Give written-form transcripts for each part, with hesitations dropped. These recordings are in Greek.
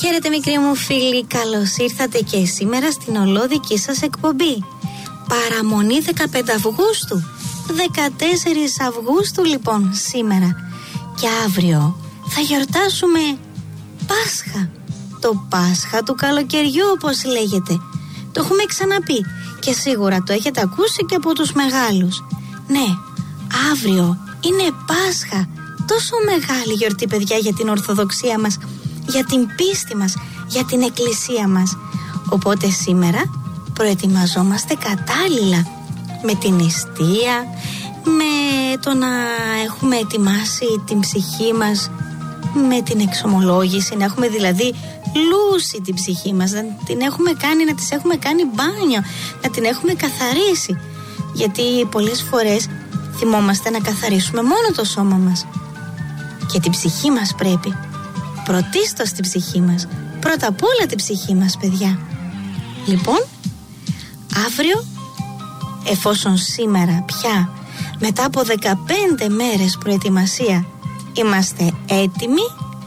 Χαίρετε μικροί μου φίλοι, καλώς ήρθατε και σήμερα στην ολόδική σας εκπομπή. Παραμονή 15 Αυγούστου, 14 Αυγούστου λοιπόν σήμερα. Και αύριο θα γιορτάσουμε Πάσχα. Το Πάσχα του καλοκαιριού όπως λέγεται. Το έχουμε ξαναπεί και σίγουρα το έχετε ακούσει και από τους μεγάλους. Ναι, αύριο είναι Πάσχα. Τόσο μεγάλη γιορτή παιδιά για την Ορθοδοξία μας, για την πίστη μας, για την Εκκλησία μας. Οπότε σήμερα προετοιμαζόμαστε κατάλληλα με την νηστεία, με το να έχουμε ετοιμάσει την ψυχή μας, με την εξομολόγηση, να έχουμε δηλαδή λούσει την ψυχή μας, να την έχουμε κάνει, να της έχουμε κάνει μπάνιο, να την έχουμε καθαρίσει. Γιατί πολλές φορές θυμόμαστε να καθαρίσουμε μόνο το σώμα μας. Και την ψυχή μας πρέπει. Πρωτίστως την ψυχή μας. Πρώτα απ' όλα την ψυχή μας παιδιά. Λοιπόν, αύριο, εφόσον σήμερα πια μετά από 15 μέρες προετοιμασία είμαστε έτοιμοι,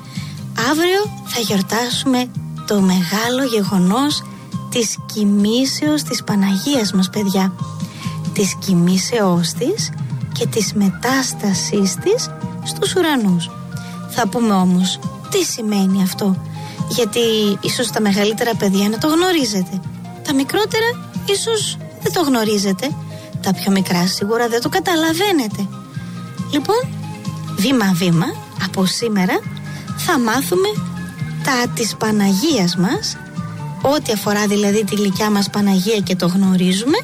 αύριο θα γιορτάσουμε το μεγάλο γεγονός της κοιμήσεως της Παναγίας μας παιδιά. Της κοιμήσεώς της και της μετάστασής της στους ουρανούς. Θα πούμε όμως τι σημαίνει αυτό, γιατί ίσως τα μεγαλύτερα παιδιά να το γνωρίζετε, τα μικρότερα ίσως δεν το γνωρίζετε, τα πιο μικρά σίγουρα δεν το καταλαβαίνετε. Λοιπόν, βήμα-βήμα από σήμερα θα μάθουμε τα της Παναγίας μας, ό,τι αφορά δηλαδή τη γλυκιά μας Παναγία και το γνωρίζουμε,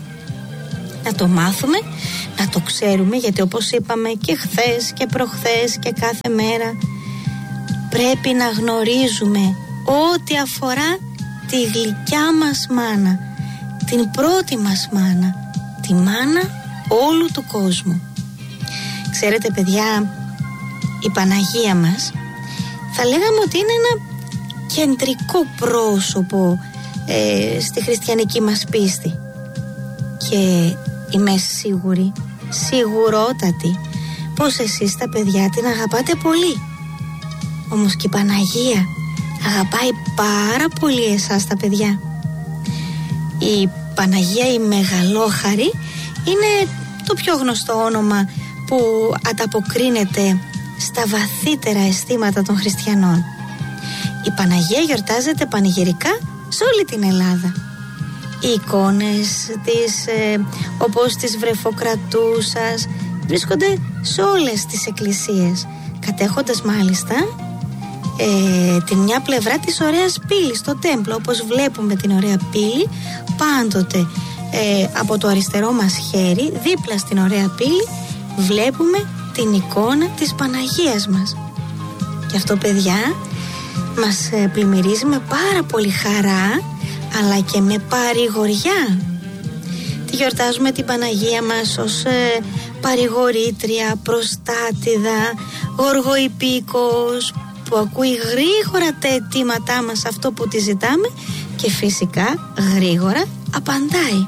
να το μάθουμε, να το ξέρουμε, γιατί όπως είπαμε και χθες και προχθές και κάθε μέρα πρέπει να γνωρίζουμε ό,τι αφορά τη γλυκιά μας μάνα, την πρώτη μας μάνα, τη μάνα όλου του κόσμου. Ξέρετε παιδιά, η Παναγία μας θα λέγαμε ότι είναι ένα κεντρικό πρόσωπο στη χριστιανική μας πίστη. Και είμαι σιγουρότατη πως εσείς τα παιδιά την αγαπάτε πολύ. Όμως και η Παναγία αγαπάει πάρα πολύ εσάς τα παιδιά. Η Παναγία η Μεγαλόχαρη είναι το πιο γνωστό όνομα που ανταποκρίνεται στα βαθύτερα αισθήματα των χριστιανών. Η Παναγία γιορτάζεται πανηγυρικά σε όλη την Ελλάδα. Οι εικόνες της, όπως της Βρεφοκρατούσας, βρίσκονται σε όλες τις εκκλησίες, κατέχοντας μάλιστα την μια πλευρά της ωραίας πύλης, στο τέμπλο, όπως βλέπουμε την ωραία πύλη πάντοτε από το αριστερό μας χέρι, δίπλα στην ωραία πύλη βλέπουμε την εικόνα της Παναγίας μας. Και αυτό παιδιά μας πλημμυρίζει με πάρα πολύ χαρά, αλλά και με παρηγοριά. Τη γιορτάζουμε την Παναγία μας ως παρηγορήτρια, προστάτηδα, γοργοϊπίκος, που ακούει γρήγορα τα αιτήματά μας, αυτό που τη ζητάμε, και φυσικά γρήγορα απαντάει.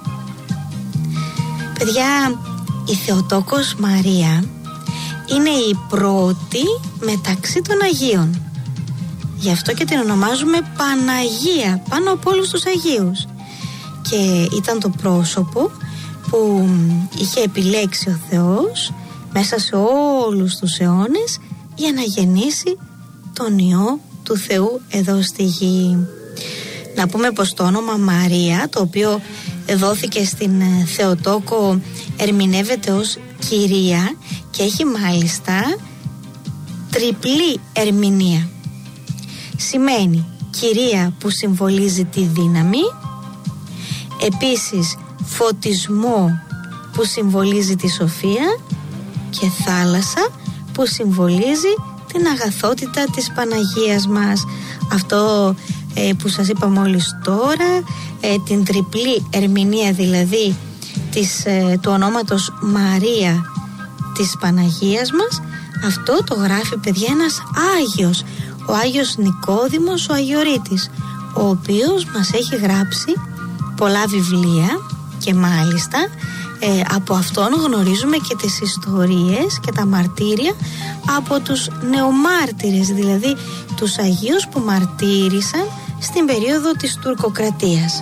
Παιδιά, η Θεοτόκος Μαρία είναι η πρώτη μεταξύ των Αγίων. Γι' αυτό και την ονομάζουμε Παναγία, πάνω από όλους τους Αγίους. Και ήταν το πρόσωπο που είχε επιλέξει ο Θεός μέσα σε όλους τους αιώνες για να γεννήσει τον Υιό του Θεού εδώ στη γη. Να πούμε πως το όνομα Μαρία, το οποίο δόθηκε στην Θεοτόκο, ερμηνεύεται ως Κυρία και έχει μάλιστα τριπλή ερμηνεία. Σημαίνει Κυρία που συμβολίζει τη δύναμη, επίσης φωτισμό που συμβολίζει τη σοφία και θάλασσα που συμβολίζει την αγαθότητα της Παναγίας μας. Αυτό που σας είπα μόλις τώρα, την τριπλή ερμηνεία δηλαδή του ονόματος Μαρία της Παναγίας μας, αυτό το γράφει παιδιά ένας Άγιος, ο Άγιος Νικόδημος ο Αγιορείτης, ο οποίος μας έχει γράψει πολλά βιβλία και μάλιστα από αυτόν γνωρίζουμε και τις ιστορίες και τα μαρτύρια από τους νεομάρτυρες, δηλαδή τους Αγίους που μαρτύρησαν στην περίοδο της τουρκοκρατίας.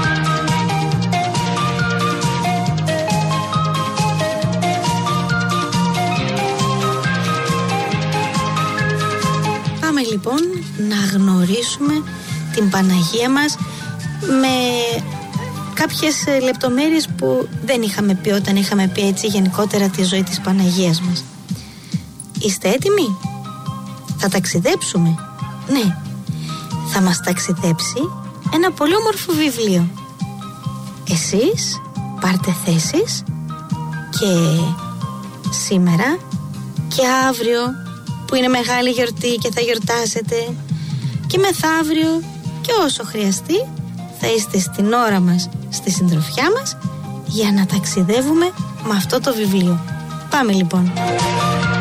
Πάμε λοιπόν να γνωρίσουμε την Παναγία μας με κάποιες λεπτομέρειες που δεν είχαμε πει όταν είχαμε πει έτσι γενικότερα τη ζωή της Παναγίας μας. Είστε έτοιμοι? Θα ταξιδέψουμε? Ναι, θα μας ταξιδέψει ένα πολύ όμορφο βιβλίο. Εσείς πάρτε θέσεις και σήμερα και αύριο που είναι μεγάλη γιορτή και θα γιορτάσετε, και μεθαύριο και όσο χρειαστεί θα είστε στην ώρα μας, στη συντροφιά μας, για να ταξιδεύουμε με αυτό το βιβλίο. Πάμε λοιπόν.